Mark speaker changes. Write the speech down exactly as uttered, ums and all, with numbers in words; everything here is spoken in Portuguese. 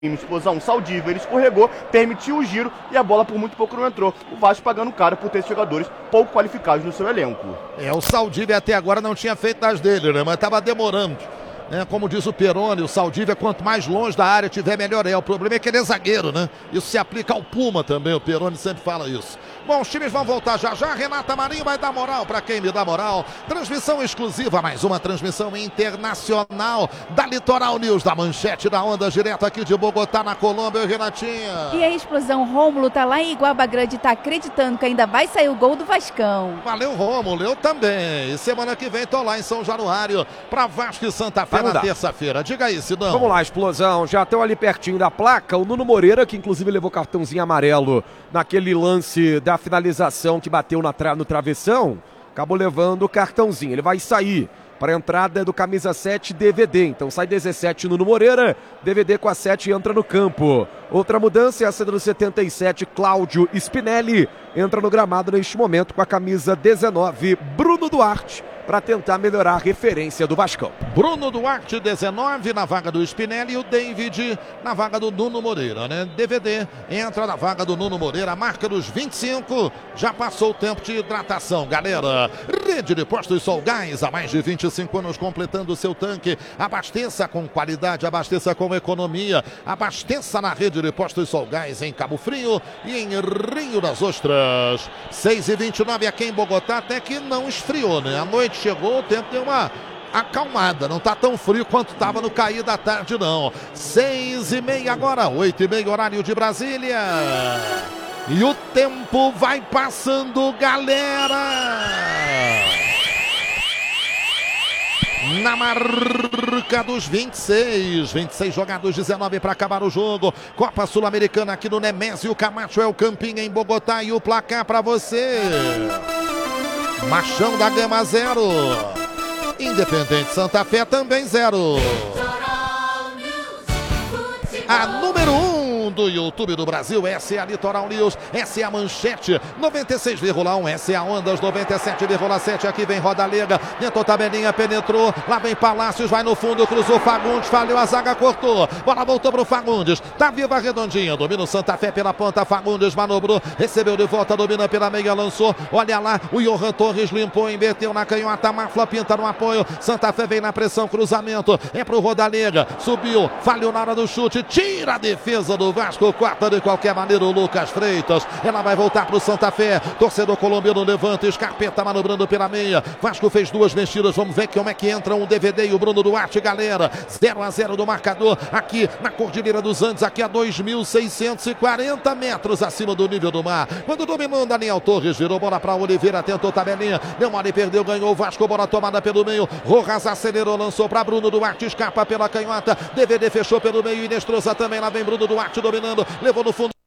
Speaker 1: Explosão, Saldívar, ele escorregou, permitiu o giro e a bola por muito pouco não entrou. O Vasco pagando caro por ter esses jogadores pouco qualificados no seu elenco.
Speaker 2: É, o Saldívar até agora não tinha feito das dele, né? Mas estava demorando. É, como diz o Peroni, o Saldívar, quanto mais longe da área tiver, melhor é. O problema é que ele é zagueiro, né? Isso se aplica ao Puma também, o Peroni sempre fala isso. Bom, os times vão voltar já já. Renata Marinho vai dar moral para quem me dá moral. Transmissão exclusiva, mais uma transmissão internacional da Litoral News, da Manchete da Onda, direto aqui de Bogotá, na Colômbia, Renatinha.
Speaker 3: E a explosão, Rômulo tá lá em Iguaba Grande, tá acreditando que ainda vai sair o gol do Vascão.
Speaker 2: Valeu, Rômulo, eu também. E semana que vem tô lá em São Januário para Vasco e Santa Fé na terça-feira. Diga aí, Sidão.
Speaker 4: Vamos lá, explosão. Já estão ali pertinho da placa. O Nuno Moreira, que inclusive levou cartãozinho amarelo naquele lance da finalização que bateu na tra no travessão, acabou levando o cartãozinho. Ele vai sair para a entrada do camisa sete D V D. Então sai dezessete Nuno Moreira, D V D com a sete entra no campo. Outra mudança é essa do setenta e sete, Cláudio Spinelli. Entra no gramado neste momento com a camisa dezenove, Bruno Duarte, para tentar melhorar a referência do Vascão.
Speaker 2: Bruno Duarte, dezenove, na vaga do Spinelli, e o David na vaga do Nuno Moreira, né? D V D entra na vaga do Nuno Moreira, marca dos vinte e cinco, já passou o tempo de hidratação, galera. Rede de Postos Solgás, há mais de vinte e cinco anos completando o seu tanque. Abasteça com qualidade, abasteça com economia, abasteça na Rede de Postos Solgás em Cabo Frio e em Rio das Ostras. seis e vinte e nove aqui em Bogotá, até que não esfriou, né? A noite chegou, o tempo deu uma acalmada, não tá tão frio quanto tava no cair da tarde, não. Seis e meia agora, oito e meia horário de Brasília. E o tempo vai passando, galera. Na marca dos vinte e seis, vinte e seis jogados, dezenove para acabar o jogo. Copa Sul-Americana aqui no Nemésio Camacho, é o Campinho em Bogotá, e o placar para você. Machão da Gama zero, Independente Santa Fé também zero. A número um do YouTube do Brasil, essa é a Litoral News, essa é a Manchete, noventa e seis vírgula um, essa é a Ondas, noventa e sete vírgula sete, aqui vem Roda Lega, tentou tabelinha, penetrou, lá vem Palácios, vai no fundo, cruzou Fagundes, falhou, a zaga cortou, bola voltou pro Fagundes, tá viva a redondinha, domina o Santa Fé pela ponta, Fagundes manobrou, recebeu de volta, domina pela meia, lançou, olha lá, o Johan Torres limpou, inverteu na canhota, Mafla pinta no apoio, Santa Fé vem na pressão, cruzamento, é pro Roda Lega, subiu, falhou na hora do chute, tira a defesa do Vasco, quarta de qualquer maneira o Lucas Freitas, ela vai voltar pro Santa Fé, torcedor colombiano levanta, Escarpeta manobrando pela meia, Vasco fez duas mexidas, vamos ver como é que entram o D V D e o Bruno Duarte, galera, zero a zero do marcador, aqui na Cordilheira dos Andes, aqui a dois mil seiscentos e quarenta metros acima do nível do mar, quando dominou Daniel Torres, virou bola para Oliveira, tentou tabelinha, deu mole, perdeu, ganhou o Vasco, bola tomada pelo meio, Rojas acelerou, lançou para Bruno Duarte, escapa pela canhota, D V D fechou pelo meio, Inestrosa também, lá vem Bruno Duarte dominando, levou no fundo.